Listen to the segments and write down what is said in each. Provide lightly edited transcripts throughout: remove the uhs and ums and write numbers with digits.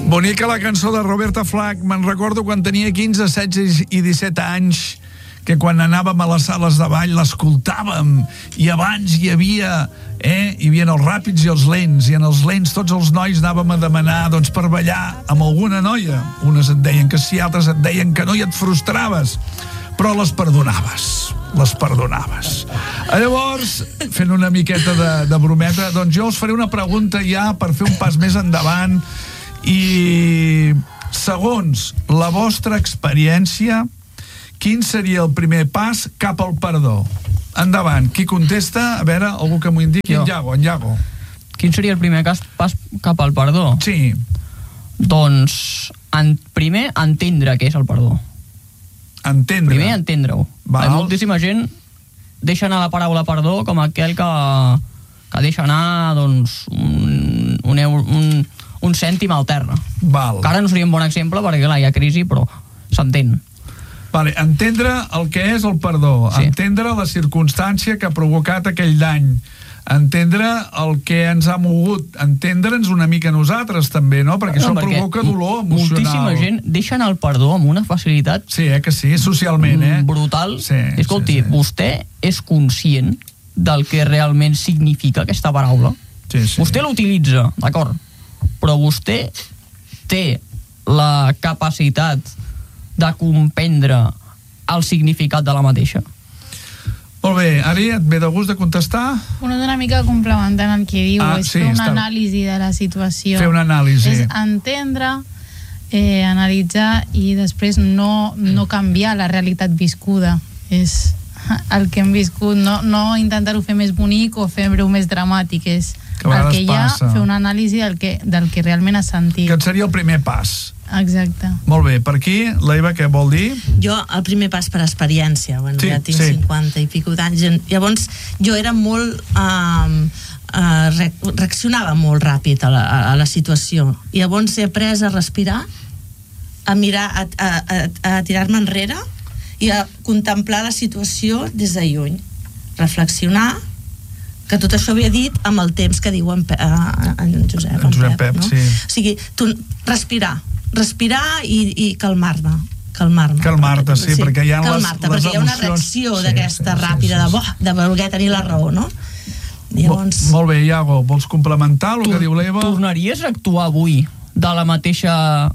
Bonica la cançó de Roberta Flack. Me'n recordo quan tenia 15, 16 i 17 anys, que quan anàvem a les sales de ball l'escoltàvem, i abans hi havia els ràpids i els lents, i en els lents tots els nois anàvem a demanar doncs, per ballar amb alguna noia. Unes et deien que sí, altres et deien que no, i et frustraves, però les perdonaves. Llavors, fent una miqueta de brometa, doncs jo us faré una pregunta ja per fer un pas més endavant, i segons la vostra experiència, quin seria el primer pas cap al perdó? Endavant, qui contesta? A veure, algú que m'ho indiqui. En Iago. Quin seria el primer pas cap al perdó? Sí. Doncs, primer, entendre què és el perdó. Entendre. Primer, entendre-ho. Moltíssima gent deixa anar la paraula perdó com aquell que deixa anar, doncs, un cèntim al terra. Val. Que ara no seria un bon exemple perquè clar, hi ha crisi, però s'entén. Vale, entendre el que és el perdó, sí. Entendre la circumstància que ha provocat aquell dany, entendre el que ens ha mogut, entendre'ns una mica nosaltres també, no? Perquè això provoca dolor emocional. Moltíssima gent deixa anar el perdó amb una facilitat que sí, socialment, brutal. Sí, escolti, vostè és conscient del que realment significa aquesta paraula? Sí. Vostè l'utilitza, d'acord, però vostè té la capacitat de comprendre el significat de la mateixa. Molt bé, Ari, et ve de gust de contestar? Bueno, una mica complementant el que diu, és fer una anàlisi de la situació. Fer una anàlisi. És entendre, analitzar i després no canviar la realitat viscuda. És el que hem viscut, no intentar-ho fer més bonic o fer-ho més dramàtic, és el que hi ha, fer una anàlisi del que realment has sentit. Que seria el primer pas. Exacte. Molt bé, per aquí, l'Eva, què vol dir? Jo, el primer pas per experiència, bueno, ja tinc 50 i pico d'anys, llavors jo era molt reaccionava molt ràpid a la situació, i llavors he après a respirar, a mirar, a tirar-me enrere i a contemplar la situació des de lluny, reflexionar, que tot això havia dit amb el temps que diu en Josep Pep, no? Sí. O sigui, respirar i calmar-me. Calmar-te, sí, perquè hi ha les emocions. Perquè hi ha una reacció d'aquesta ràpida, de voler tenir la raó, no? Llavors... Molt bé, Iago, vols complementar el que diu l'Eva? Tornaries a actuar avui de la mateixa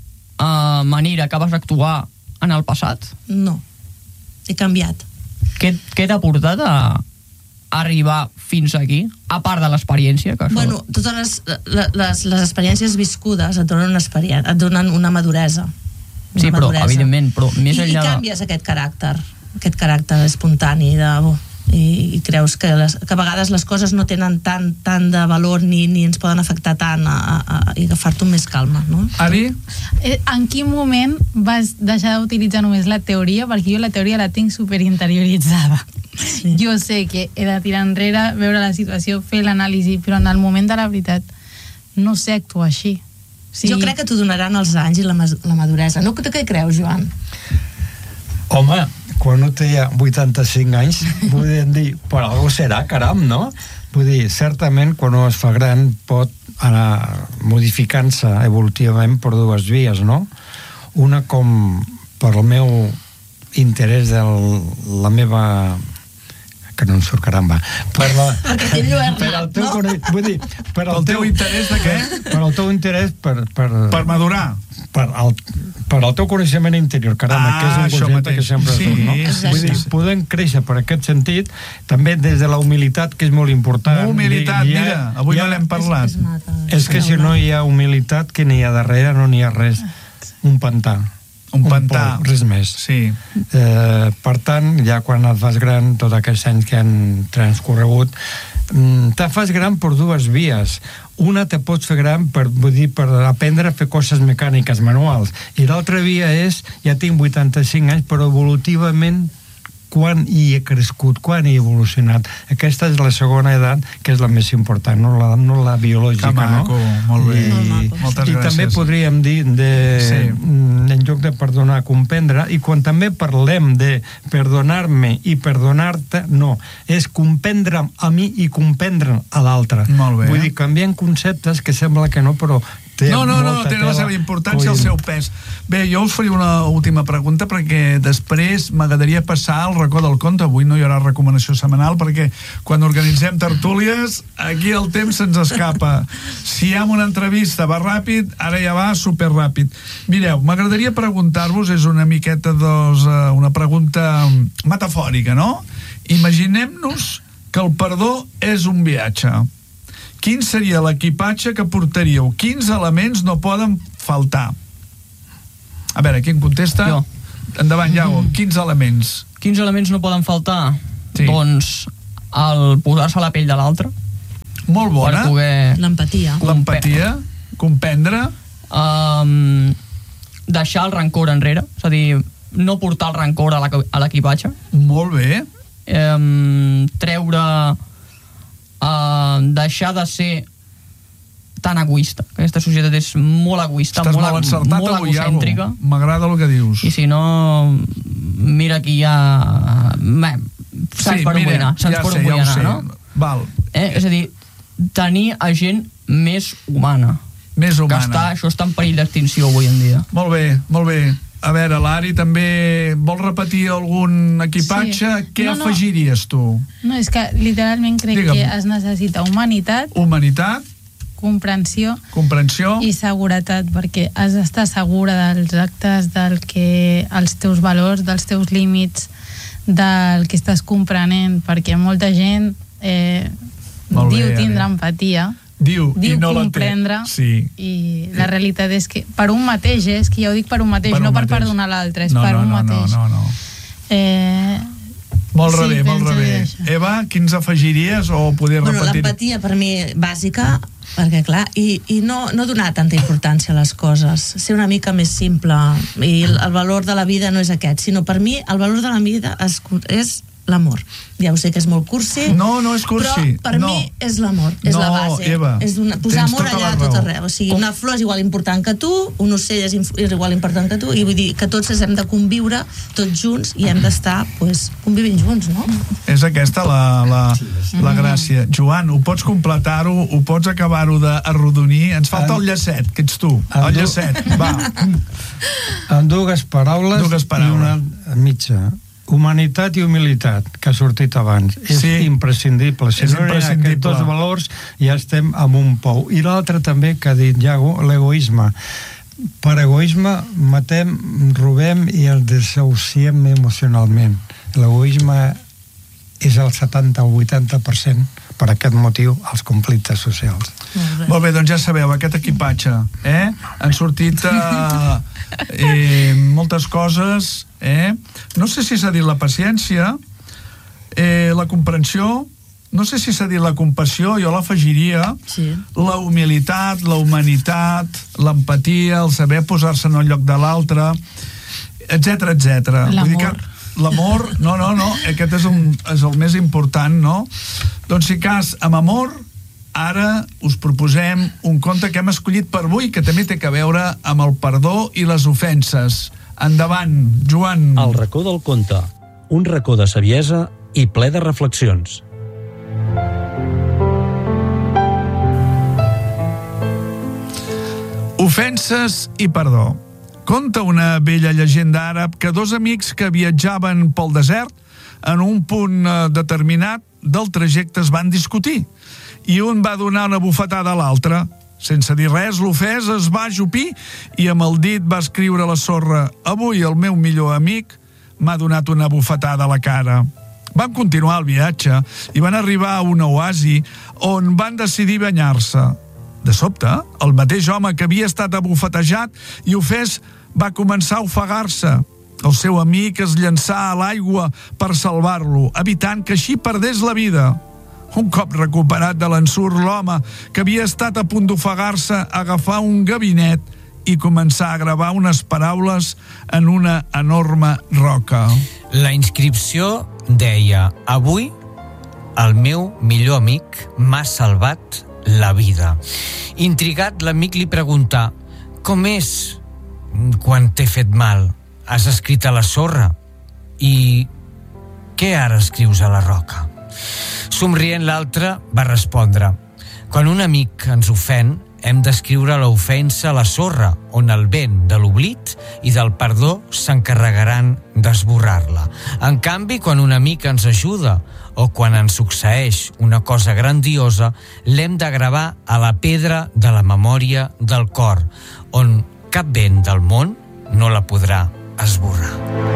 manera que vas actuar en el passat? No, he canviat. Què t'ha portat a arribar fins aquí, a part de l'experiència? Bueno, totes les experiències viscudes et donen una maduresa. Sí, però, evidentment, però més enllà... I canvies aquest caràcter espontani i creus que a vegades les coses no tenen tant de valor ni ens poden afectar tant i agafar-te amb més calma, no? Ari? En quin moment vas deixar d'utilitzar només la teoria? Perquè jo la teoria la tinc superinterioritzada. Sí. Jo sé que he de tirar enrere, veure la situació, fer l'anàlisi, però en el moment de la veritat no sé actuar així. Jo crec que t'ho donaran els anys i la maduresa. No? Què creus, Joan? Home, quan no té 85 anys, podem dir, per algú serà, caram, no? Vull dir, certament, quan es fa gran, pot anar modificant-se evolutivament per dues vies, no? Una com per el meu interès de la meva... que no em surt, caramba. Per el teu interès de què? Per el teu interès per madurar. Per el teu coneixement interior, caramba, que és un concepte que sempre surt, no? Vull dir, podem créixer per aquest sentit, també des de la humilitat, que és molt important. Humilitat, mira, avui no l'hem parlat. És que si no hi ha humilitat, que n'hi ha darrere, no n'hi ha res. Un pantà. Un pantà. Res més. Sí. Per tant, ja quan et fas gran, tots aquests anys que han transcorregut, te fas gran per dues vies. Una te pots fer gran per aprendre a fer coses mecàniques, manuals, i l'altra via és, ja tinc 85 anys, però evolutivament quan hi he crescut, quan he evolucionat. Aquesta és la segona edat, que és la més important, no la biològica, no? Molt bé. Moltes Moltes gràcies. també podríem dir en lloc de perdonar, comprendre, i quan també parlem de perdonar-me i perdonar-te, no, és comprendre'm a mi i comprendre'm a l'altre. Molt bé. Vull dir, canvien conceptes que sembla que no, però No, té la seva importància i el seu pes. Bé, jo us faré una última pregunta perquè després m'agradaria passar al racó del conte. Avui no hi haurà recomanació setmanal perquè quan organitzem tertúlies aquí el temps se'ns escapa. Si hi ha una entrevista va ràpid, ara ja va superràpid. Mireu, m'agradaria preguntar-vos, és una miqueta una pregunta metafòrica, no? Imaginem-nos que el perdó és un viatge. Quin seria l'equipatge que portaríeu? Quins elements no poden faltar? A veure, qui em contesta? Jo. Endavant, Iago. Quins elements? Quins elements no poden faltar? Sí. Doncs el posar-se a la pell de l'altre. Molt bona. Per poder L'empatia. L'empatia, comprendre. Deixar el rancor enrere. És a dir, no portar el rancor a l'equipatge. Molt bé. Treure... deixar de ser tan egoista. Aquesta societat és molt egoista, Estàs molt encertat molt avui, egocèntrica. Iago. M'agrada el que dius. I si no, mira aquí ja... Saps per on vull anar, no? Val. És a dir, tenir a gent més humana. Més humana. Això està en perill d'extinció avui en dia. Molt bé, molt bé. A veure, l'Ari també vol repetir algun equipatge? Sí. Què afegiries tu? No, és que literalment crec Digue'm. que es necessita humanitat, Humanitat, comprensió i seguretat, perquè has d'estar segura dels actes, els teus valors, dels teus límits, del que estàs comprenent, perquè molta gent diu tindre empatia, diu i no comprendre, la té. Sí. i la realitat és que per un mateix, és que ja ho dic per un mateix, no per perdonar l'altre, és per un mateix. No. Molt bé, molt bé. Eva, quins afegiries o poder repetir? L'empatia per mi bàsica, perquè clar, i no donar tanta importància a les coses, ser una mica més simple, i el valor de la vida no és aquest, sinó per mi el valor de la vida és l'amor. Ja ho sé que és molt cursi. No és cursi. Però per mi és l'amor, és la base. Eva, és posar amor allà a tot arreu. O sigui, una flor és igual important que tu, un ocell és igual important que tu, i vull dir que tots hem de conviure tots junts i hem d'estar convivint junts, no? És aquesta la gràcia. Joan, ho pots completar-ho, ho pots acabar-ho d'arrodonir? Ens falta el llacet, que ets tu. El llacet, va. En dues paraules i una mitja. Humanitat i humilitat, que ha sortit abans. És imprescindible. Si no hi ha aquests dos valors, ja estem amb un pou. I l'altre també, que ha dit Iago, l'egoisme. Per egoisme matem, robem i el desahuciem emocionalment. L'egoisme és el 70 o 80% per aquest motiu als conflictes socials. Molt bé, doncs ja sabeu, aquest equipatge, han sortit moltes coses, no sé si s'ha dit la paciència, la comprensió, no sé si s'ha dit la compassió, jo l'afegiria, la humilitat, la humanitat, l'empatia, el saber posar-se en el lloc de l'altre, etc. L'amor. L'amor, no, aquest és el més important, no? Doncs si cas, amb amor, ara us proposem un conte que hem escollit per avui, que també té a veure amb el perdó i les ofenses. Endavant, Joan. El racó del conte, un racó de saviesa i ple de reflexions. Ofenses i perdó. Conta una vella llegenda àrab que dos amics que viatjaven pel desert en un punt determinat del trajecte es van discutir i un va donar una bufetada a l'altre. Sense dir res, l'ofès es va ajupir i amb el dit va escriure a la sorra: «Avui el meu millor amic m'ha donat una bufetada a la cara». Van continuar el viatge i van arribar a un oasi on van decidir banyar-se. De sobte, el mateix home que havia estat abufetejat i ofès va començar a ofegar-se. El seu amic es llançà a l'aigua per salvar-lo, evitant que així perdés la vida. Un cop recuperat de l'ensurt, l'home, que havia estat a punt d'ofegar-se, agafà un gabinet i començà a gravar unes paraules en una enorme roca. La inscripció deia: «Avui el meu millor amic m'ha salvat la vida. Intrigat, l'amic li pregunta: com és quan t'he fet mal? Has escrit a la sorra? I què ara escrius a la roca? Somrient, l'altre va respondre: quan un amic ens ofèn, hem d'escriure l'ofensa a la sorra, on el vent de l'oblit i del perdó s'encarregaran d'esborrar-la. En canvi, quan un amic ens ajuda o quan ens succeeix una cosa grandiosa, l'hem de gravar a la pedra de la memòria del cor, on cap vent del món no la podrà esborrar.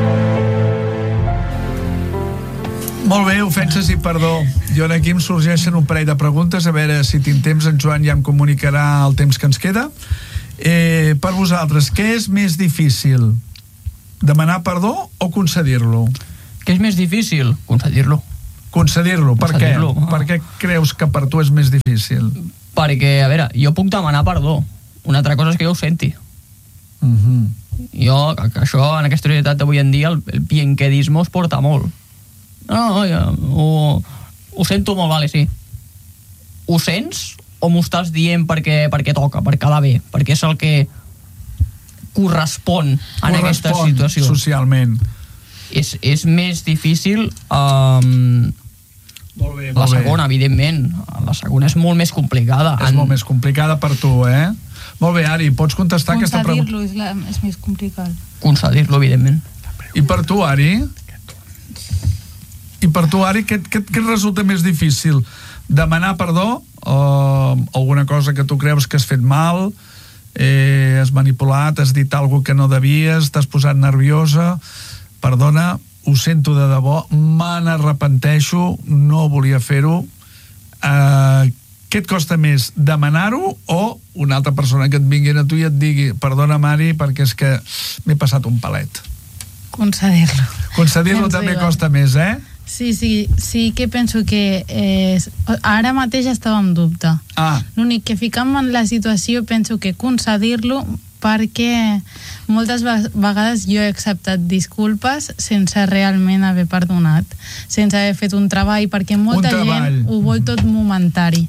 Molt bé, ofenses i perdó. Jo aquí em sorgeixen un parell de preguntes, a veure si tinc temps, en Joan ja em comunicarà el temps que ens queda. Per vosaltres, què és més difícil? Demanar perdó o concedir-lo? Què és més difícil? Concedir-lo. Concedir-lo, per què? Per què creus que per tu és més difícil? Perquè, a veure, jo puc demanar perdó. Una altra cosa és que jo ho senti. Jo, que això, en aquesta societat d'avui en dia, el pienquedisme es porta molt. No, ho sento molt, vale, sí. Ho sents o m'ho estàs dient perquè toca, per quedar bé, perquè és el que correspon en aquesta situació? Socialment. És més difícil molt bé, la segona, evidentment. La segona és molt més complicada. És molt més complicada per tu, eh? Molt bé, Ari, pots contestar aquesta pregunta? Concedir-lo és més complicat. Concedir-lo, evidentment. I per tu, Ari? Què et resulta més difícil? Demanar perdó o alguna cosa que tu creus que has fet mal, has manipulat, has dit alguna que no devies, t'has posat nerviosa, perdona, ho sento de debò, me n'arrepenteixo, no volia fer-ho. Què et costa més, demanar-ho o una altra persona que et vingui a tu i et digui: perdona, Mari, perquè és que m'he passat un palet? Concedir-lo. Concedir-lo també costa més, eh? Sí que penso que ara mateix estava en dubte. L'únic que ficant-me en la situació penso que concedir-lo, perquè moltes vegades jo he acceptat disculpes sense realment haver perdonat, sense haver fet un treball, perquè molta gent ho vol tot momentari.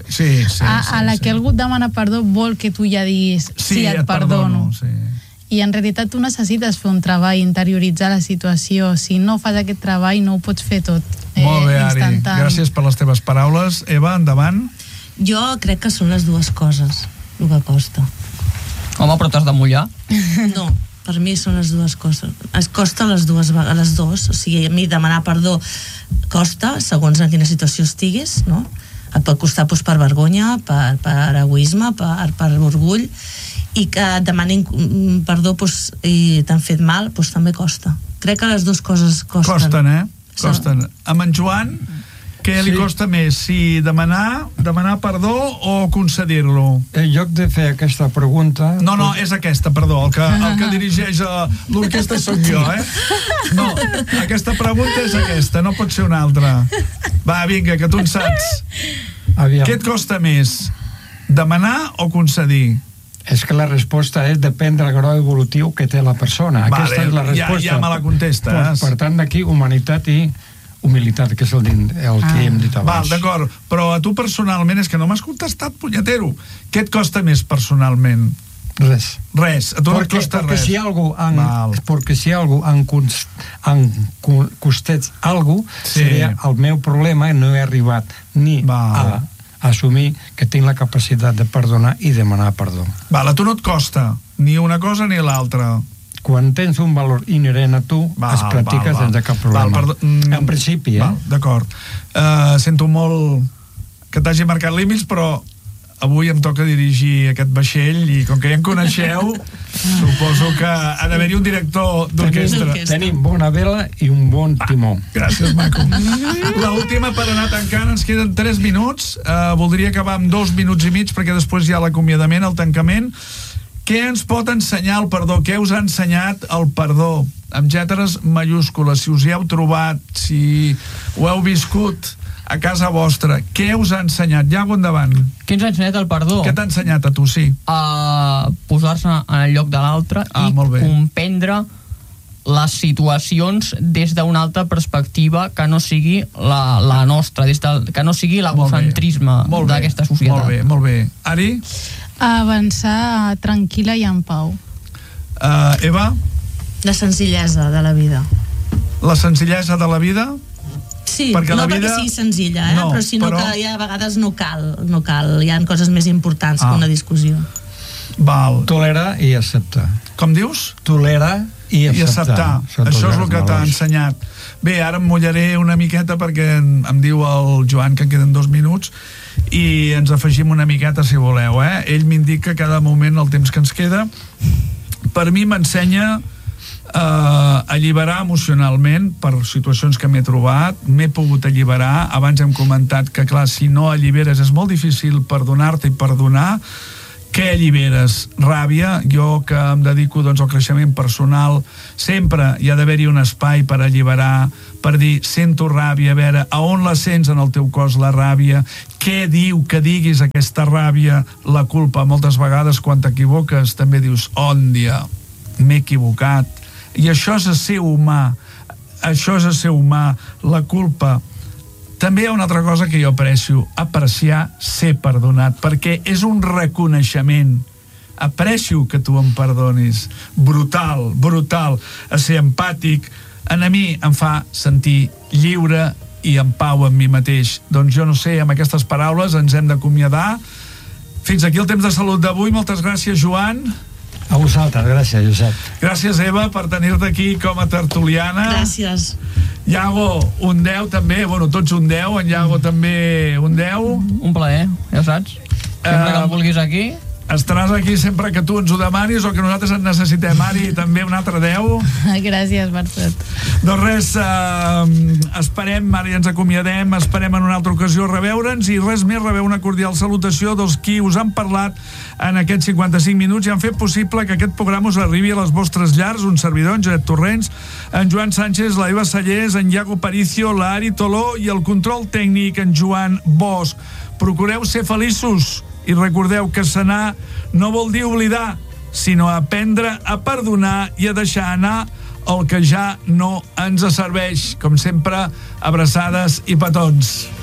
A la que algú et demana perdó vol que tu ja diguis sí, et perdono. I en realitat tu necessites fer un treball, interioritzar la situació. Si no fas aquest treball no ho pots fer tot molt bé, Ari, gràcies per les teves paraules. Eva, endavant. Jo crec que són les dues coses el que costa. Home, però t'has de mullar? No, per mi són les dues coses. Es costa les dues. O sigui, a mi demanar perdó costa, segons en quina situació estiguis, no? Et pot costar per vergonya, per egoisme, per orgull, i que et demanin perdó i t'han fet mal, també costa. Crec que les dues coses costen. Costen, eh? Costen. Amb en Joan, què li costa més? Si demanar perdó o concedir-lo? En lloc de fer aquesta pregunta... No, és aquesta, perdó. El que dirigeix l'orquestra soc jo, eh? No, aquesta pregunta és aquesta, no pot ser una altra. Va, vinga, que tu en saps. Què et costa més? Demanar o concedir? És que la resposta és depèn del grau evolutiu que té la persona. Aquesta és la resposta. Ja me la contestes. Per tant, d'aquí humanitat i humilitat, que és el que hem dit abans. Val, d'acord, però a tu personalment és que no m'has contestat, punyetero. Què et costa més personalment? Res. A tu no et costa res. Perquè si algú en costés algú, seria el meu problema i no he arribat ni a assumir que tinc la capacitat de perdonar i demanar perdó. A tu no et costa ni una cosa ni l'altra. Quan tens un valor inherent a tu, es practica sense cap problema. En principi, d'acord. Sento molt que t'hagi marcat límits, però avui em toca dirigir aquest vaixell i com que ja em coneixeu, suposo que ha d'haver-hi un director d'orquestra. Tenim bona vela i un bon timó. Gràcies, maco. L'última per anar tancant, ens queden 3 minuts. Voldria acabar amb 2 minuts i mig perquè després hi ha l'acomiadament, el tancament. Què ens pot ensenyar el perdó? Què us ha ensenyat el perdó? Amb lletres majúscules, si us hi heu trobat, si ho heu viscut a casa vostra, què us ha ensenyat? Iago, endavant. Què ens ha ensenyat el perdó? Què t'ha ensenyat a tu, sí? A posar-se en el lloc de l'altre i comprendre les situacions des d'una altra perspectiva que no sigui la nostra, que no sigui l'egocentrisme d'aquesta societat. Molt bé, molt bé. Ari? Avançar tranquil·la i en pau. Eva? La senzillesa de la vida. La senzillesa de la vida? Sí, perquè no vida... perquè sigui senzilla, però sinó que a vegades no cal. Hi ha coses més importants que una discussió. Val. Tolera i accepta. Com dius? Tolera i acceptar. Això és el que t'ha ensenyat. Bé, ara em mullaré una miqueta perquè em diu el Joan que queden 2 minuts i ens afegim una miqueta si voleu. Ell m'indica cada moment el temps que ens queda. Per mi m'ensenya alliberar emocionalment per situacions que m'he trobat, m'he pogut alliberar. Abans hem comentat que, clar, si no alliberes és molt difícil perdonar-te i perdonar. Què alliberes? Ràbia. Jo que em dedico al creixement personal, sempre hi ha d'haver-hi un espai per alliberar, per dir, sento ràbia, a veure, a on la sents en el teu cos, la ràbia? Què diu que diguis aquesta ràbia? La culpa. Moltes vegades quan t'equivoques també dius, òndia, m'he equivocat. I això és ser humà. Això és ser humà. La culpa. També hi ha una altra cosa que jo aprecio, apreciar ser perdonat, perquè és un reconeixement. Aprecio que tu em perdonis. Brutal, brutal. A ser empàtic, a mi em fa sentir lliure i en pau amb mi mateix. Doncs jo no sé, amb aquestes paraules ens hem d'acomiadar. Fins aquí el temps de salut d'avui. Moltes gràcies, Joan. A vosaltres, gràcies, Josep. Gràcies, Eva, per tenir-te aquí com a tertuliana. Gràcies. Iago, un 10 també, tots un 10, en Iago també un 10. Un plaer, ja saps. Sempre que em vulguis aquí. Estaràs aquí sempre que tu ens ho demanis o que nosaltres en necessitem. Ari, també un altre 10. Gràcies per tot. Doncs res, esperem, ara ja ens acomiadem, esperem en una altra ocasió reveure'ns i res més, rebeu una cordial salutació dels qui us han parlat en aquests 55 minuts i han fet possible que aquest programa us arribi a les vostres llars, un servidor, en Josep Torrents, en Joan Sánchez, la Eva Sallés, en Iago Paricio, la Ari Toló i el control tècnic, en Joan Bosch. Procureu ser feliços i recordeu que sanar no vol dir oblidar, sinó aprendre a perdonar i a deixar anar el que ja no ens serveix. Com sempre, abraçades i petons.